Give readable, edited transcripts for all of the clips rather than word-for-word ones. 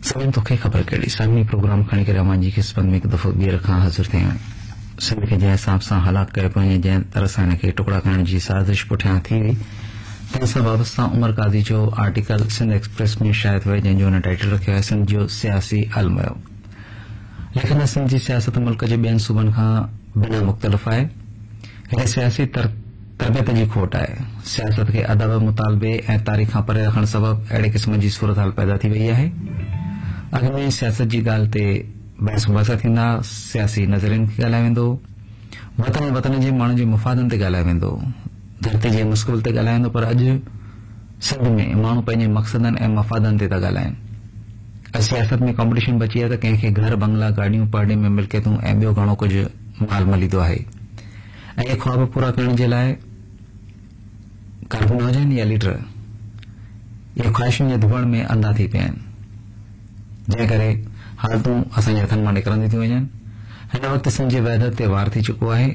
सभिनि तोखे ख़बर कहिड़ी सामिनी प्रोग्राम खणी करे अमां जी क़िस्मत में हिकु दफ़ो ॿीहर खां हाज़िर थिया आहियूं। सिंध खे जंहिं हिसाब सां हलाक करे पियो ऐं जंहिं तरह सां हिनखे टुकड़ा करण जी साज़िश पुठियां थी हुई, तंहिं सां वाबस्ता उमर काज़ी जो आर्टिकल सिंध एक्सप्रेस में शायद हुए, जंहिंजो हुन टाइटल रखियो आहे सिंध जो सियासी अलमयो। लेकिन सिंध जी सियासत मुल्क जे ॿियनि सूबनि खां बिना मुख़्तलिफ़ आहे। हिन सियासी तरबियत जी खोट आहे। सियासत खे अदब, मुतालबे ऐं तारीख़ खां परे रखण सबबि अहिड़े क़िस्म जी सूरत हाल पैदा थी वई आहे। अॻ में सियासत जी ॻाल्हि ते बहस मुबहसा थींदा, सियासी नज़रियनि खे ॻाल्हाए वेंदो, वतन जे माण्हुनि जे मुफ़ादनि ते ॻाल्हाए वेंदो, धरती जे मुस्किल ते ॻाल्हाए वेंदो। पर अॼु सिंध में माण्हू पंहिंजे मक़सदनि ऐं मफ़ादनि ते था ॻाल्हाइनि। सियासत में कॉम्पिटिशन बची आहे त कंहिंखे घर, बंगला, गाॾियूं, परडे में मिल्कियतूं ऐं ॿियो घणो कुझु माल मलीदो आहे। ऐं इहे ख्वाब पूरा करण जे लाइ कारकुन हुजनि या लीडर, इहे ख़्वाहिशुनि जे धुअण में अंधा थी पिया आहिनि, जंहिं करे हालतूं असांजे हथनि मां निकिरंदी थियूं वञनि। हिन वक़्तु सिंध जे वहदत ते वार थी चुको आहे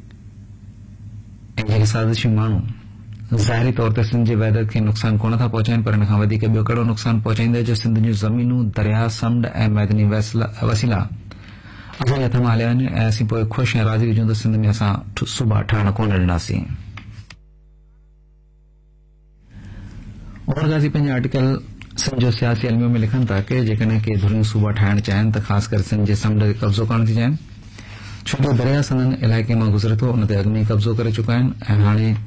ऐं जेके साज़िशी माण्हू ज़ाहिरी तौर ते सिंध जे वहदत खे नुक़सान कोन था पहुचाइनि, पर हिन खां वधीक ॿियो कहिड़ो नुक़सान पहुचाईंदे जो सिंध जूं ज़मीनूं, दरिया, समुंड ऐं मैदनी वसीला असांजे हथ मां हलिया वञनि ऐं असीं पोइ ख़ुशि ऐं राज़ी हुजूं त सिंध में असां सूबा ठहण कोन ॾिनासीं। उमर गाज़ी पंहिंजे आर्टिकल सिंध जो सियासी अलमियो में लिखनि था कि जेकॾहिं के धुरियूं सूबा ठाहिण चाहिनि त ख़ासि करे सिंध जे समुंड ते कब्ज़ो करण थी चाहिनि, छो जो दरिया संदन इलाइक़े मां गुज़रे थो, उन ते अॻु में ई कब्ज़ो करे चुका आहिनि ऐं हाणे